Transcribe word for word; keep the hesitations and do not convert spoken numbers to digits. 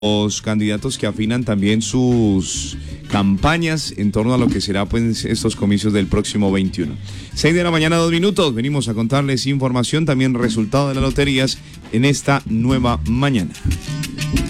los candidatos que afinan también sus campañas en torno a lo que será pues estos comicios del próximo veintiuno. seis de la mañana, dos minutos. Venimos a contarles información, también resultado de las loterías en esta nueva mañana.